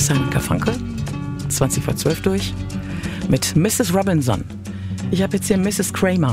Simon Garfunkel, 20 vor 12 durch, mit Mrs. Robinson. Ich habe jetzt hier Mrs. Kramer.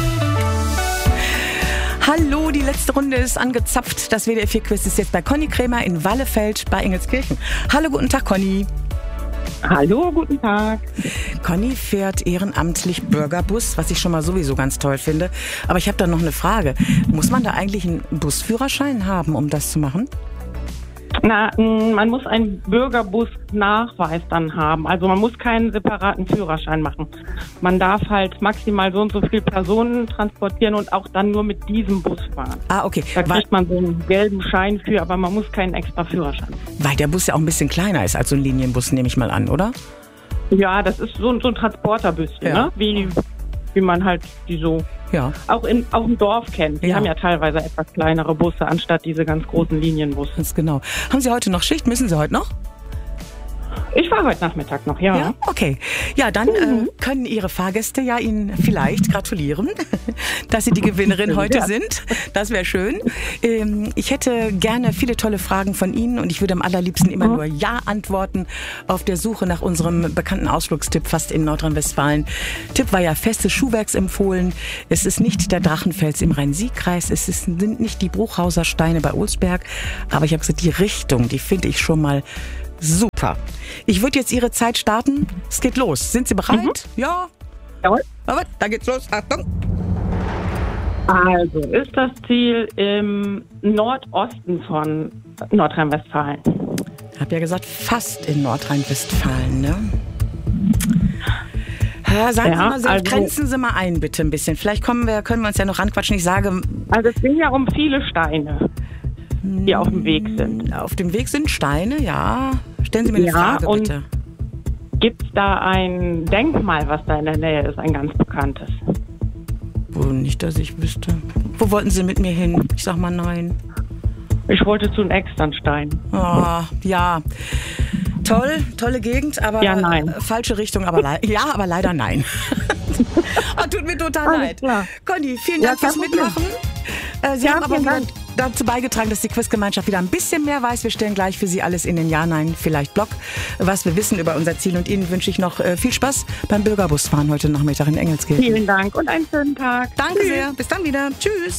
Hallo, die letzte Runde ist angezapft. Das WDR 4 Quiz ist jetzt bei Conny Krämer in Wallefeld bei Engelskirchen. Hallo, guten Tag, Conny. Hallo, guten Tag. Conny fährt ehrenamtlich Bürgerbus, was ich schon mal sowieso ganz toll finde. Aber ich habe da noch eine Frage. Muss man da eigentlich einen Busführerschein haben, um das zu machen? Na, man muss einen Bürgerbus-Nachweis dann haben. Also man muss keinen separaten Führerschein machen. Man darf halt maximal so und so viele Personen transportieren und auch dann nur mit diesem Bus fahren. Ah, okay. Da kriegt man so einen gelben Schein für, aber man muss keinen extra Führerschein machen. Weil der Bus ja auch ein bisschen kleiner ist als so ein Linienbus, nehme ich mal an, oder? Ja, das ist so ein Transporterbüsschen, ja. Ne? Wie man halt die so auch im Dorf kennt. Die haben ja teilweise etwas kleinere Busse, anstatt diese ganz großen Linienbusse. Ganz genau. Haben Sie heute noch Schicht? Müssen Sie heute noch? Ich fahre heute Nachmittag noch, ja. Ja, okay. Ja, dann können Ihre Fahrgäste ja Ihnen vielleicht gratulieren, dass Sie die Gewinnerin heute sind. Das wäre schön. Ich hätte gerne viele tolle Fragen von Ihnen und ich würde am allerliebsten immer nur Ja antworten auf der Suche nach unserem bekannten Ausflugstipp fast in Nordrhein-Westfalen. Tipp war ja festes Schuhwerks empfohlen. Es ist nicht der Drachenfels im Rhein-Sieg-Kreis. sind nicht die Bruchhauser Steine bei Olsberg. Aber ich habe gesagt, die Richtung, die finde ich schon mal super. Ich würde jetzt Ihre Zeit starten. Es geht los. Sind Sie bereit? Ja. Jawohl. Aber da geht's los. Achtung. Also ist das Ziel im Nordosten von Nordrhein-Westfalen. Ich habe ja gesagt, fast in Nordrhein-Westfalen, ne? Sagen Sie mal, grenzen Sie mal ein, bitte ein bisschen. Vielleicht können wir uns ja noch ranquatschen. Ich sage... Also es ging ja um viele Steine, die auf dem Weg sind. Auf dem Weg sind Steine, ja. Stellen Sie mir eine Frage, bitte. Gibt es da ein Denkmal, was da in der Nähe ist, ein ganz bekanntes? Wo nicht, dass ich wüsste. Wo wollten Sie mit mir hin? Ich sag mal nein. Ich wollte zu den Externstein. Oh, ja. Tolle Gegend, aber nein. Falsche Richtung, aber aber leider nein. Tut mir total leid. Klar. Conny, vielen Dank fürs Mitmachen. Sie haben aber wieder dazu beigetragen, dass die Quizgemeinschaft wieder ein bisschen mehr weiß. Wir stellen gleich für Sie alles in den Ja-Nein-Vielleicht-Blog, was wir wissen über unser Ziel. Und Ihnen wünsche ich noch viel Spaß beim Bürgerbusfahren heute Nachmittag in Engelskirchen. Vielen Dank und einen schönen Tag. Danke sehr. Bis dann wieder. Tschüss.